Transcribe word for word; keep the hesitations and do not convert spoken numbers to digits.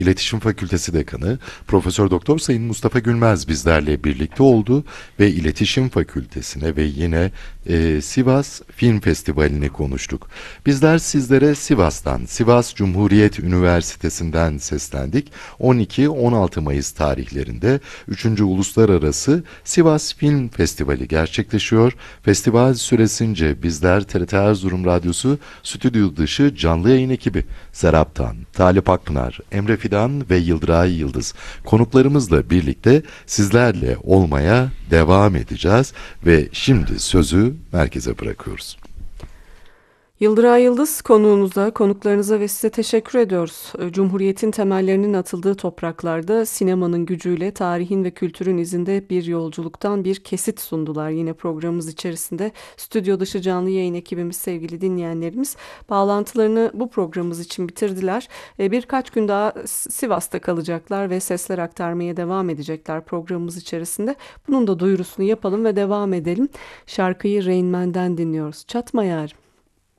İletişim Fakültesi Dekanı Profesör Doktor Sayın Mustafa Gülmez bizlerle birlikte oldu ve İletişim Fakültesine ve yine e, Sivas Film Festivali'ni konuştuk. Bizler sizlere Sivas'tan, Sivas Cumhuriyet Üniversitesi'nden seslendik. on iki on altı Mayıs tarihlerinde üçüncü. Uluslararası Sivas Film Festivali gerçekleşiyor. Festival süresince bizler T R T Erzurum Radyosu stüdyo dışı canlı yayın ekibi Serap Tan, Talip Akpınar, Emre Fidan ve Yıldıray Yıldız konuklarımızla birlikte sizlerle olmaya devam edeceğiz ve şimdi sözü merkeze bırakıyoruz. Yıldıray Yıldız konuğunuza, konuklarınıza ve size teşekkür ediyoruz. Cumhuriyetin temellerinin atıldığı topraklarda sinemanın gücüyle tarihin ve kültürün izinde bir yolculuktan bir kesit sundular. Yine programımız içerisinde stüdyo dışı canlı yayın ekibimiz, sevgili dinleyenlerimiz bağlantılarını bu programımız için bitirdiler. Birkaç gün daha Sivas'ta kalacaklar ve sesler aktarmaya devam edecekler programımız içerisinde. Bunun da duyurusunu yapalım ve devam edelim. Şarkıyı Rain Man'den dinliyoruz. Çatma yarim.